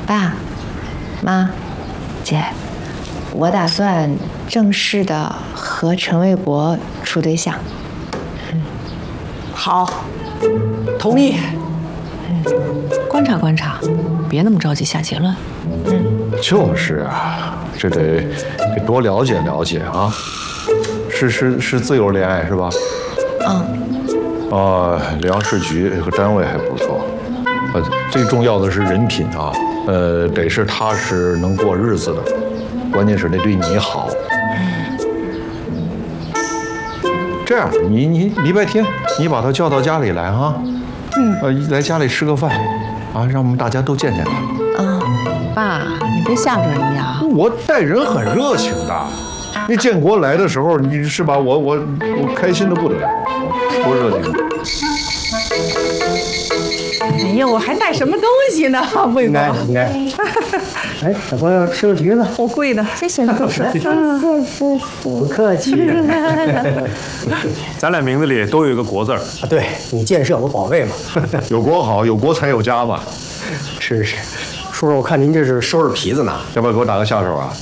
爸、妈、姐，我打算正式的和陈卫国处对象。 好，同意。 观察观察，别那么着急下结论。 就是啊，这得多了解了解啊。是自由恋爱是吧？粮食局这个单位还不错。最重要的是人品啊，得是踏实能过日子的，关键是得对你好。这样，你礼拜天你把他叫到家里来啊，来家里吃个饭，啊，让我们大家都见见他。 爸，你别吓着人家。 我待人很热情的，那建国来的时候，你是吧？我开心的不得了，多热情。 哎呀，我还带什么东西呢？魏国， 应该。哎，小朋友吃个橘子， 我贵的， 谢谢老师。 不客气。 咱俩名字里都有一个国字儿。 对你建设我保卫嘛。 有国好，有国才有家嘛。 是。叔叔，我看您这是收拾皮子呢， 要不要给我打个下手啊？